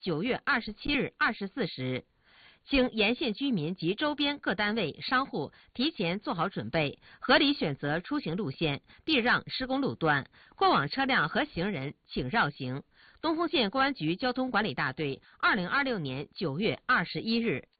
9月27日24时。请沿线居民及周边各单位、商户提前做好准备，合理选择出行路线，避让施工路段。过往车辆和行人请绕行。东丰县公安局交通管理大队2026年9月21日。